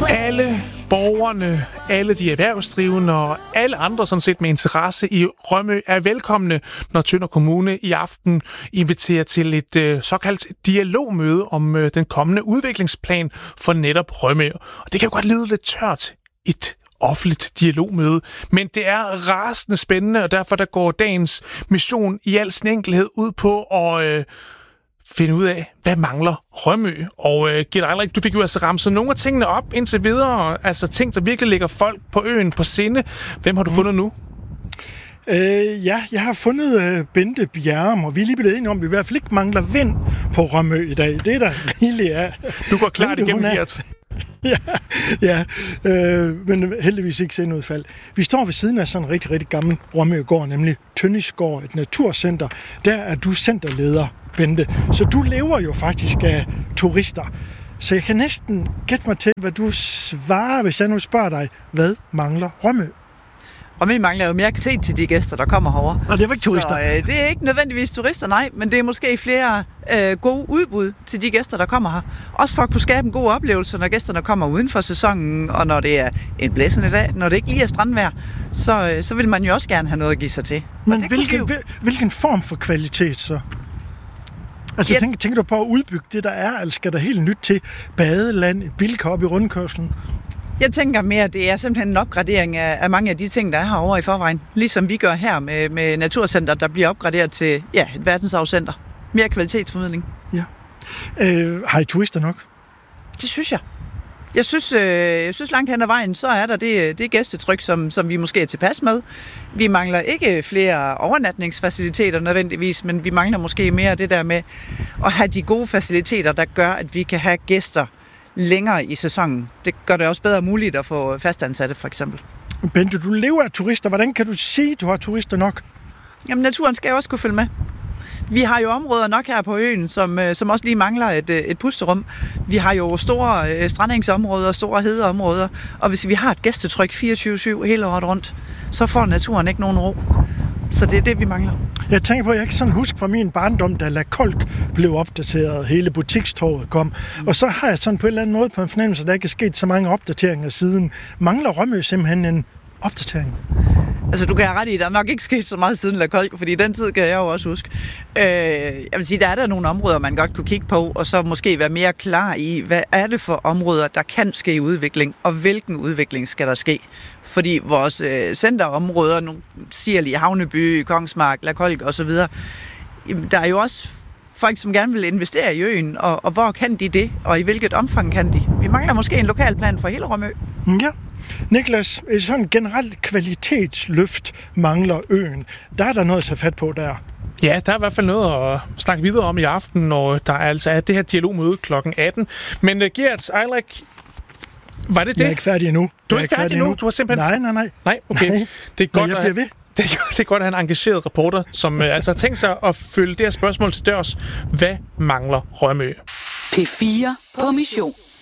Alle borgerne, alle de erhvervsdrivende og alle andre sådan set med interesse i Rømø er velkomne, når Tønder Kommune i aften inviterer til et såkaldt dialogmøde om den kommende udviklingsplan for netop Rømø. Og det kan jo godt lyde lidt tørt, et offentligt dialogmøde, men det er rasende spændende, og derfor der går dagens mission i al sin enkelhed ud på at finde ud af, hvad mangler Rømø. Og Gert Eilrik, du fik jo altså ramset nogle af tingene op indtil videre, altså ting, der virkelig ligger folk på øen på sinde. Hvem har du fundet nu? Jeg har fundet Bente Bjerrum, og vi er lige blevet enige om, at vi i hvert fald ikke mangler vind på Rømø i dag. Det er der rigeligt af. Du går klart igennem, Gert. Men heldigvis ikke senudfald. Vi står ved siden af sådan en rigtig, rigtig gammel Rømøgård, nemlig Tønnisgård, et naturcenter. Der er du centerleder, Bente. Så du lever jo faktisk af turister. Så jeg kan næsten gætte mig til, hvad du svarer, hvis jeg nu spørger dig, hvad mangler Rømø? Rømø mangler jo mere kvalitet til de gæster, der kommer herover. Og det er ikke turister? Så, det er ikke nødvendigvis turister, nej, men det er måske flere gode udbud til de gæster, der kommer her. Også for at kunne skabe en god oplevelse, når gæsterne kommer uden for sæsonen, og når det er en blæsende dag, når det ikke lige er strandvejr, så vil man jo også gerne have noget at give sig til. Men hvilken form for kvalitet så? Altså, tænker du på at udbygge det, der er, eller skal der helt nyt til badeland, bilkop i rundkørslen? Jeg tænker mere, at det er simpelthen en opgradering af mange af de ting, der er herovre i forvejen. Ligesom vi gør her med Naturcenter, der bliver opgraderet til et verdensarvscenter. Mere kvalitetsformidling. Ja. Har I turister nok? Det synes jeg. Jeg synes langt hen ad vejen, så er der det gæstetryk, som vi måske er tilpas med. Vi mangler ikke flere overnatningsfaciliteter nødvendigvis, men vi mangler måske mere det der med at have de gode faciliteter, der gør, at vi kan have gæster længere i sæsonen. Det gør det også bedre muligt at få fastansatte, for eksempel. Bente, du lever af turister. Hvordan kan du sige, at du har turister nok? Jamen, naturen skal jo også kunne følge med. Vi har jo områder nok her på øen, som også lige mangler et pusterum. Vi har jo store strandingsområder, store hedeområder, og hvis vi har et gæstetryk 24/7 hele året rundt, så får naturen ikke nogen ro. Så det er det, vi mangler. Jeg tænker på, at jeg kan sådan huske fra min barndom, da La Kolk blev opdateret, hele butikstorvet kom. Og så har jeg sådan på en eller anden måde på en fornemmelse, at der ikke er sket så mange opdateringer siden. Mangler Rømø simpelthen en opdatering? Altså, du kan have ret i, der er nok ikke sket så meget siden La Kolk, fordi den tid kan jeg jo også huske. Jeg vil sige, der er der nogle områder, man godt kunne kigge på, og så måske være mere klar i, hvad er det for områder, der kan ske udvikling, og hvilken udvikling skal der ske. Fordi vores centerområder, nu siger lige Havneby, Kongsmark, La Kolk osv., der er jo også folk, som gerne vil investere i øen, og hvor kan de det, og i hvilket omfang kan de? Vi mangler måske en lokalplan for hele Rømø. Ja. Niklas, et sådan generelt kvalitetsløft mangler øen. Der er der noget at tage fat på der. Ja, der er i hvert fald noget at snakke videre om i aften, når der altså er det her dialogmøde kl. 18. Men Gert Eilrik, var det det? Jeg er ikke færdig endnu. Du er ikke færdig endnu? Du har simpelthen... Nej. Nej, okay. Nej. Det er godt, jeg bliver ved. Det er godt at have en engageret reporter, som altså har tænkt sig at følge det her spørgsmål til dørs. Hvad mangler Rømø? P4 på mission.